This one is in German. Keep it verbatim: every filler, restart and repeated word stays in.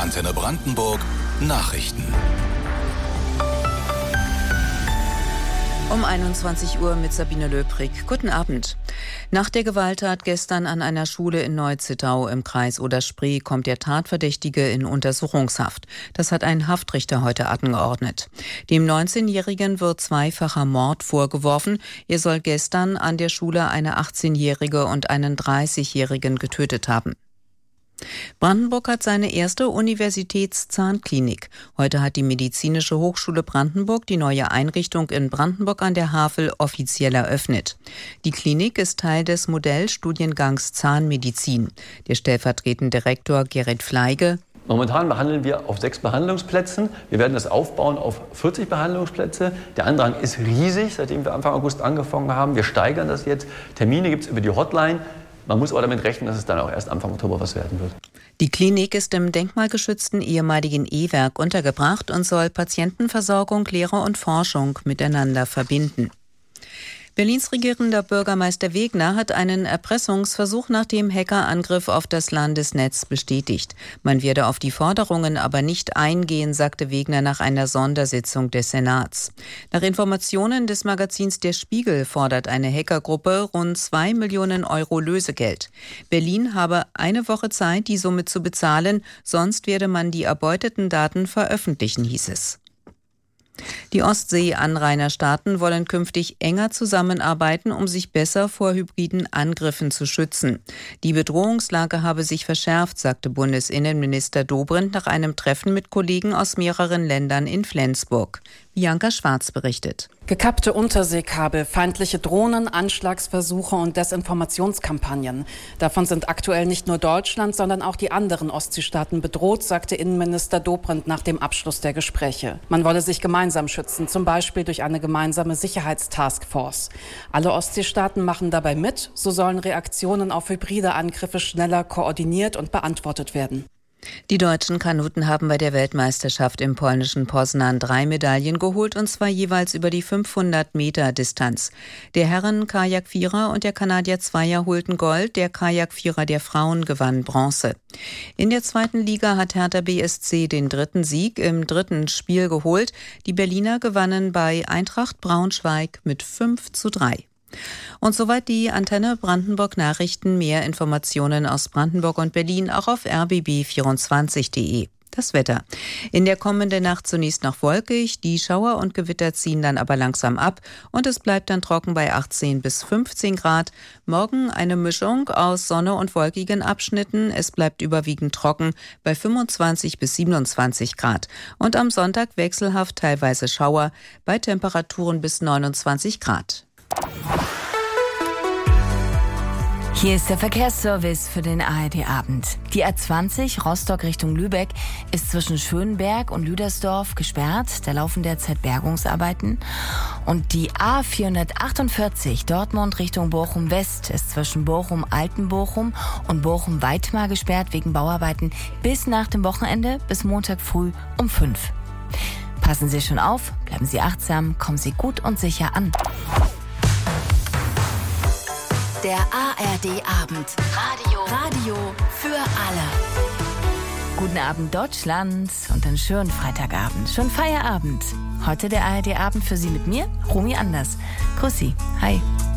Antenne Brandenburg Nachrichten. Um einundzwanzig Uhr mit Sabine Löbrig. Guten Abend. Nach der Gewalttat gestern an einer Schule in Neu-Zittau im Kreis Oder-Spree kommt der Tatverdächtige in Untersuchungshaft. Das hat ein Haftrichter heute angeordnet. Dem neunzehnjährigen wird zweifacher Mord vorgeworfen. Er soll gestern an der Schule eine achtzehnjährige und einen dreißigjährigen getötet haben. Brandenburg hat seine erste Universitätszahnklinik. Heute hat die Medizinische Hochschule Brandenburg die neue Einrichtung in Brandenburg an der Havel offiziell eröffnet. Die Klinik ist Teil des Modellstudiengangs Zahnmedizin. Der stellvertretende Direktor Gerrit Fleige: Momentan behandeln wir auf sechs Behandlungsplätzen. Wir werden das aufbauen auf vierzig Behandlungsplätze. Der Andrang ist riesig, seitdem wir Anfang August angefangen haben. Wir steigern das jetzt. Termine gibt es über die Hotline. Man muss aber damit rechnen, dass es dann auch erst Anfang Oktober was werden wird. Die Klinik ist im denkmalgeschützten ehemaligen E-Werk untergebracht und soll Patientenversorgung, Lehre und Forschung miteinander verbinden. Berlins regierender Bürgermeister Wegner hat einen Erpressungsversuch nach dem Hackerangriff auf das Landesnetz bestätigt. Man werde auf die Forderungen aber nicht eingehen, sagte Wegner nach einer Sondersitzung des Senats. Nach Informationen des Magazins Der Spiegel fordert eine Hackergruppe rund zwei Millionen Euro Lösegeld. Berlin habe eine Woche Zeit, die Summe zu bezahlen, sonst werde man die erbeuteten Daten veröffentlichen, hieß es. Die Ostsee-Anrainerstaaten wollen künftig enger zusammenarbeiten, um sich besser vor hybriden Angriffen zu schützen. Die Bedrohungslage habe sich verschärft, sagte Bundesinnenminister Dobrindt nach einem Treffen mit Kollegen aus mehreren Ländern in Flensburg. Bianca Schwarz berichtet. Gekappte Unterseekabel, feindliche Drohnen, Anschlagsversuche und Desinformationskampagnen. Davon sind aktuell nicht nur Deutschland, sondern auch die anderen Ostseestaaten bedroht, sagte Innenminister Dobrindt nach dem Abschluss der Gespräche. Man wolle sich gemeinsam schützen, zum Beispiel durch eine gemeinsame Sicherheitstaskforce. Alle Ostseestaaten machen dabei mit, so sollen Reaktionen auf hybride Angriffe schneller koordiniert und beantwortet werden. Die deutschen Kanuten haben bei der Weltmeisterschaft im polnischen Poznań drei Medaillen geholt, und zwar jeweils über die fünfhundert Meter Distanz. Der Herren-Kajak-Vierer und der Kanadier-Zweier holten Gold, der Kajak-Vierer der Frauen gewann Bronze. In der zweiten Liga hat Hertha B S C den dritten Sieg im dritten Spiel geholt. Die Berliner gewannen bei Eintracht Braunschweig mit fünf zu drei. Und soweit die Antenne Brandenburg Nachrichten. Mehr Informationen aus Brandenburg und Berlin auch auf r b b vierundzwanzig punkt d e. Das Wetter. In der kommenden Nacht zunächst noch wolkig, die Schauer und Gewitter ziehen dann aber langsam ab und es bleibt dann trocken bei achtzehn bis fünfzehn Grad. Morgen eine Mischung aus Sonne und wolkigen Abschnitten. Es bleibt überwiegend trocken bei fünfundzwanzig bis siebenundzwanzig Grad. Und am Sonntag wechselhaft teilweise Schauer bei Temperaturen bis neunundzwanzig Grad. Hier ist der Verkehrsservice für den A R D-Abend. Die A zwanzig Rostock Richtung Lübeck ist zwischen Schönberg und Lüdersdorf gesperrt. Da laufen derzeit Bergungsarbeiten. Und die A vierhundertachtundvierzig Dortmund Richtung Bochum-West ist zwischen Bochum-Altenbochum und Bochum-Weitmar gesperrt wegen Bauarbeiten bis nach dem Wochenende, bis Montag früh um fünf. Passen Sie schon auf, bleiben Sie achtsam, kommen Sie gut und sicher an. Der A R D-Abend. Radio. Radio für alle. Guten Abend Deutschland und einen schönen Freitagabend. Schon Feierabend. Heute der A R D-Abend für Sie mit mir, Romy Anders. Grüß Sie. Hi.